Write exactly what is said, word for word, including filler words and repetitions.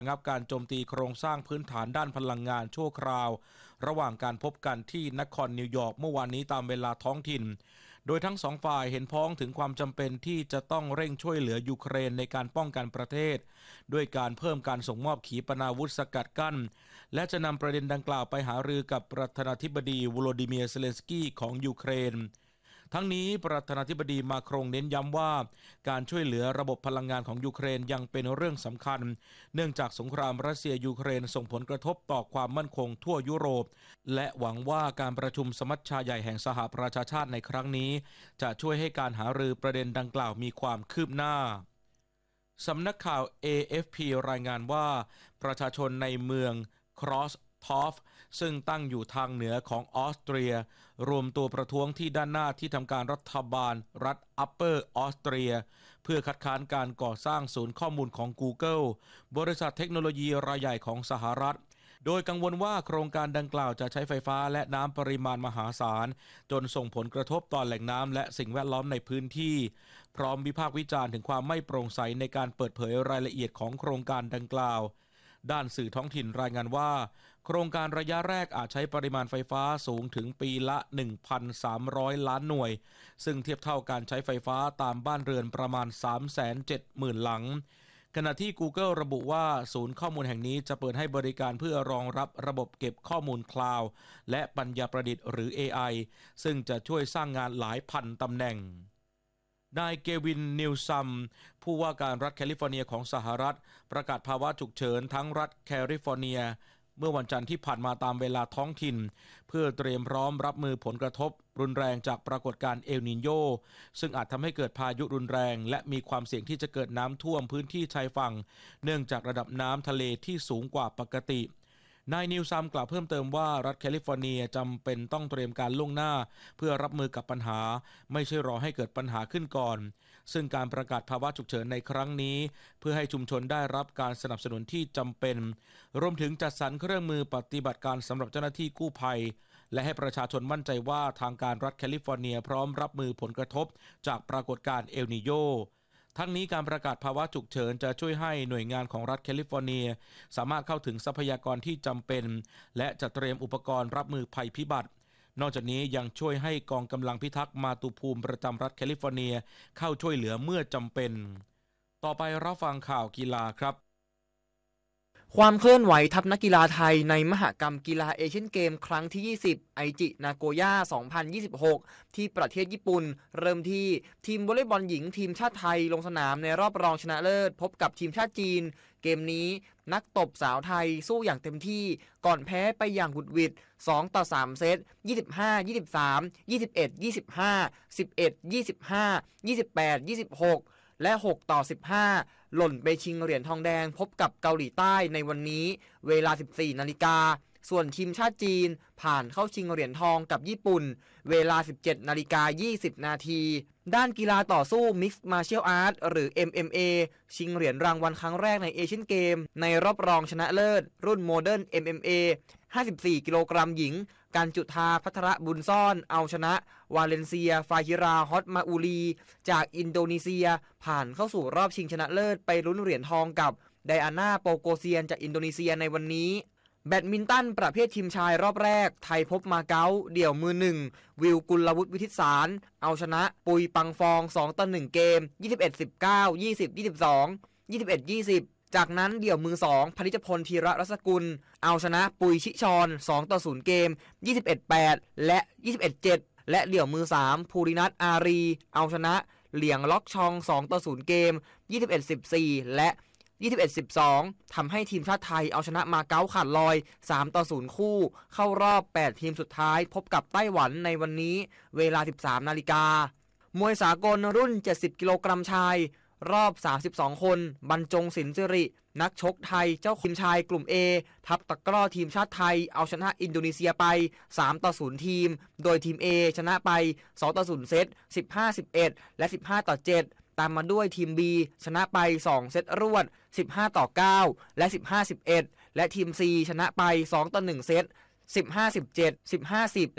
ระงับการโจมตีโครงสร้างพื้นฐานด้านพลังงานชั่วคราวระหว่างการพบกันที่นครนิวยอร์กเมื่อวานนี้ตามเวลาท้องถิ่นโดยทั้งสองฝ่ายเห็นพ้องถึงความจำเป็นที่จะต้องเร่งช่วยเหลือยูเครนในการป้องกันประเทศด้วยการเพิ่มการส่งมอบขีปนาวุธสกัดกั้นและจะนำประเด็นดังกล่าวไปหารือกับประธานาธิบดีโวโลดิเมียร์เซเลนสกี้ของยูเครนทั้งนี้ประธานาธิบดีมาครงเน้นย้ำว่าการช่วยเหลือระบบพลังงานของยูเครนยังเป็นเรื่องสำคัญเนื่องจากสงครามรัสเซียยูเครนส่งผลกระทบต่อความมั่นคงทั่วยุโรปและหวังว่าการประชุมสมัชชาใหญ่แห่งสหประชาชาติในครั้งนี้จะช่วยให้การหารือประเด็นดังกล่าวมีความคืบหน้าสำนักข่าว เอ เอฟ พี รายงานว่าประชาชนในเมืองครอสทอฟซึ่งตั้งอยู่ทางเหนือของออสเตรียรวมตัวประท้วงที่ด้านหน้าที่ทำการรัฐบาลรัฐอัปเปอร์ออสเตรียเพื่อคัดค้านการก่อสร้างศูนย์ข้อมูลของ Google บริษัทเทคโนโลยีรายใหญ่ของสหรัฐโดยกังวลว่าโครงการดังกล่าวจะใช้ไฟฟ้าและน้ำปริมาณมหาศาลจนส่งผลกระทบต่อแหล่งน้ำและสิ่งแวดล้อมในพื้นที่พร้อมวิพากษ์วิจารณ์ถึงความไม่โปร่งใสในการเปิดเผยรายละเอียดของโครงการดังกล่าวด้านสื่อท้องถิ่นรายงานว่าโครงการระยะแรกอาจใช้ปริมาณไฟฟ้าสูงถึงปีละ หนึ่งพันสามร้อย ล้านหน่วยซึ่งเทียบเท่าการใช้ไฟฟ้าตามบ้านเรือนประมาณ สามแสนเจ็ดหมื่น หลังขณะที่ Google ระบุว่าศูนย์ข้อมูลแห่งนี้จะเปิดให้บริการเพื่อรองรับระบบเก็บข้อมูลคลาวด์และปัญญาประดิษฐ์หรือ เอ ไอ ซึ่งจะช่วยสร้างงานหลายพันตำแหน่งนายเกวินนิวซัมผู้ว่าการรัฐแคลิฟอร์เนียของสหรัฐประกาศภาวะฉุกเฉินทั้งรัฐแคลิฟอร์เนียเมื่อวันจันทร์ที่ผ่านมาตามเวลาท้องถิ่นเพื่อเตรียมพร้อมรับมือผลกระทบรุนแรงจากปรากฏการณ์เอลนีโญซึ่งอาจทำให้เกิดพายุรุนแรงและมีความเสี่ยงที่จะเกิดน้ำท่วมพื้นที่ชายฝั่งเนื่องจากระดับน้ำทะเลที่สูงกว่าปกตินายนิวซัมกล่าวเพิ่มเติมว่ารัฐแคลิฟอร์เนียจำเป็นต้องเตรียมการล่วงหน้าเพื่อรับมือกับปัญหาไม่ใช่รอให้เกิดปัญหาขึ้นก่อนซึ่งการประกาศภาวะฉุกเฉินในครั้งนี้เพื่อให้ชุมชนได้รับการสนับสนุนที่จำเป็นรวมถึงจัดสรรเครื่องมือปฏิบัติการสำหรับเจ้าหน้าที่กู้ภัยและให้ประชาชนมั่นใจว่าทางการรัฐแคลิฟอร์เนียพร้อมรับมือผลกระทบจากปรากฏการณ์เอลนีโญทั้งนี้การประกาศภาวะฉุกเฉินจะช่วยให้หน่วยงานของรัฐแคลิฟอร์เนียสามารถเข้าถึงทรัพยากรที่จำเป็นและจัดเตรียมอุปกรณ์รับมือภัยพิบัตินอกจากนี้ยังช่วยให้กองกำลังพิทักษ์มาตุภูมิประจำรัฐแคลิฟอร์เนียเข้าช่วยเหลือเมื่อจำเป็นต่อไปรับฟังข่าวกีฬาครับความเคลื่อนไหวทัพนักกีฬาไทยในมหกรรมกีฬาเอเชียนเกมครั้งที่ยี่สิบไอจินาโกย่าสองพันยี่สิบหกที่ประเทศญี่ปุ่นเริ่มที่ทีมวอลเลย์บอลหญิงทีมชาติไทยลงสนามในรอบรองชนะเลิศพบกับทีมชาติจีนเกมนี้นักตบสาวไทยสู้อย่างเต็มที่ก่อนแพ้ไปอย่างหุดหวิดสองต่อสามเซตยี่สิบห้า ยี่สิบสาม ยี่สิบเอ็ด ยี่สิบห้า สิบเอ็ด ยี่สิบห้า ยี่สิบแปด ยี่สิบหกและหกต่อสิบห้าหล่นไปชิงเหรียญทองแดงพบกับเกาหลีใต้ในวันนี้เวลา สิบสี่ นาฬิกาส่วนทีมชาติจีนผ่านเข้าชิงเหรียญทองกับญี่ปุ่นเวลา สิบเจ็ด นาฬิกา ยี่สิบ นาทีด้านกีฬาต่อสู้ Mixed Martial Arts หรือ เอ็ม เอ็ม เอ ชิงเหรียญรางวัลครั้งแรกในเอเชียนเกมในรอบรองชนะเลิศรุ่น Modern เอ็ม เอ็ม เอ ห้าสิบสี่ กิโลกรัมหญิงการจุธาภัทรบุญซ่อนเอาชนะวาเลนเซียฟาฮิราฮอตมาอูลีจากอินโดนีเซียผ่านเข้าสู่รอบชิงชนะเลิศไปลุ้นเหรียญทองกับไดอาน่าโปโกเซียนจากอินโดนีเซียในวันนี้แบดมินตันประเภททีมชายรอบแรกไทยพบมาเก๊าเดี่ยวมือหนึ่งวิวกุลวุฒิวิทิตสารเอาชนะปุยปังฟองสองต่อหนึ่งเกมยี่สิบเอ็ด สิบเก้า ยี่สิบ ยี่สิบสอง ยี่สิบเอ็ด ยี่สิบจากนั้นเดี่ยวมือสองพนิชพลธีระรัศกุลเอาชนะปุยชิชอนสองต่อศูนย์เกมยี่สิบเอ็ด แปดและยี่สิบเอ็ด เจ็ดและเดี่ยวมือสามภูรินัทอารีเอาชนะเหลียงล็อกชองสองต่อศูนย์เกมยี่สิบเอ็ด สิบสี่และยี่สิบเอ็ด สิบสองทำให้ทีมชาติไทยเอาชนะมาเก๊าขาดลอยสามต่อศูนย์คู่เข้ารอบแปดทีมสุดท้ายพบกับไต้หวันในวันนี้เวลา สิบสาม นาฬิกามวยสากลรุ่นเจ็ดสิบกิโลกรัมชายรอบสามสิบสองคนบรรจงศิลป์สิรินักชกไทยเจ้าทีมชายกลุ่ม A ทัพตะกร้อทีมชาติไทยเอาชนะอินโดนีเซียไปสามต่อศูนย์ทีมโดยทีม A ชนะไปสองต่อศูนย์เซตสิบห้า สิบเอ็ดและสิบห้าต่อเจ็ดตามมาด้วยทีม B ชนะไปสองเซตรวดสิบห้าต่อเก้าและสิบห้า สิบเอ็ดและทีม C ชนะไปสองต่อหนึ่งเซตสิบห้า สิบเจ็ด สิบห้า สิบ